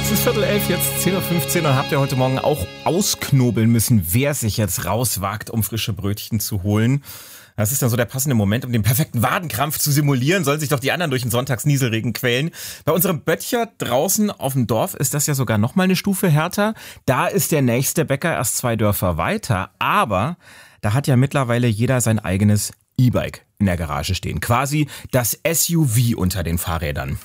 Es ist 10:15 jetzt, 10:15 Uhr, und habt ihr heute Morgen auch ausknobeln müssen, wer sich jetzt rauswagt, um frische Brötchen zu holen. Das ist dann so der passende Moment, um den perfekten Wadenkrampf zu simulieren, sollen sich doch die anderen durch den Sonntagsnieselregen quälen. Bei unserem Böttcher draußen auf dem Dorf ist das ja sogar noch mal eine Stufe härter. Da ist der nächste Bäcker erst 2 Dörfer weiter, aber da hat ja mittlerweile jeder sein eigenes E-Bike in der Garage stehen. Quasi das SUV unter den Fahrrädern.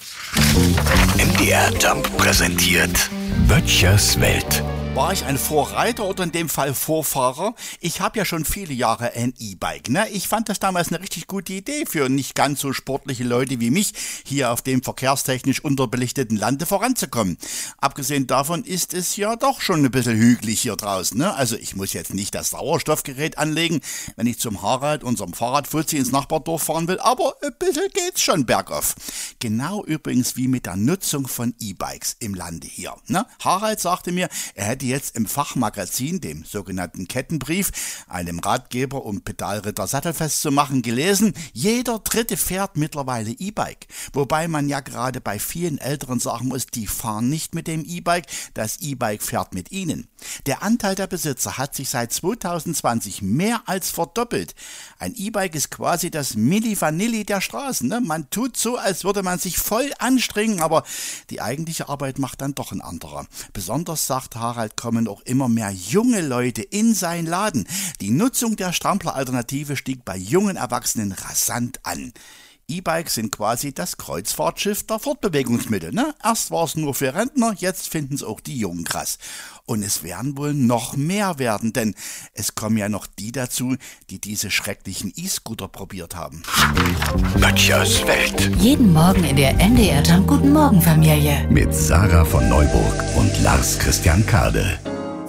MDR Jump präsentiert Böttchers Welt. War ich ein Vorreiter oder in dem Fall Vorfahrer? Ich habe ja schon viele Jahre ein E-Bike. Ne? Ich fand das damals eine richtig gute Idee für nicht ganz so sportliche Leute wie mich, hier auf dem verkehrstechnisch unterbelichteten Lande voranzukommen. Abgesehen davon ist es ja doch schon ein bisschen hügelig hier draußen. Ne? Also ich muss jetzt nicht das Sauerstoffgerät anlegen, wenn ich zum Harald, unserem Fahrradfuzzi, ins Nachbardorf fahren will, aber ein bisschen geht's schon bergauf. Genau übrigens wie mit der Nutzung von E-Bikes im Lande hier. Ne? Harald sagte mir, er hätte jetzt im Fachmagazin, dem sogenannten Kettenbrief, einem Ratgeber, um Pedalritter sattelfest zu machen, gelesen, jeder Dritte fährt mittlerweile E-Bike. Wobei man ja gerade bei vielen Älteren sagen muss, die fahren nicht mit dem E-Bike, das E-Bike fährt mit ihnen. Der Anteil der Besitzer hat sich seit 2020 mehr als verdoppelt. Ein E-Bike ist quasi das Milli Vanilli der Straßen. Ne? Man tut so, als würde man sich voll anstrengen, aber die eigentliche Arbeit macht dann doch ein anderer. Besonders, sagt Harald, kommen auch immer mehr junge Leute in seinen Laden. Die Nutzung der Strampler-Alternative stieg bei jungen Erwachsenen rasant an. E-Bikes sind quasi das Kreuzfahrtschiff der Fortbewegungsmittel. Ne? Erst war es nur für Rentner, jetzt finden es auch die Jungen krass. Und es werden wohl noch mehr werden, denn es kommen ja noch die dazu, die diese schrecklichen E-Scooter probiert haben. Böttchers Welt. Jeden Morgen in der MDR Jump Guten Morgen Familie. Mit Sarah von Neuburg und Lars Christian Kade.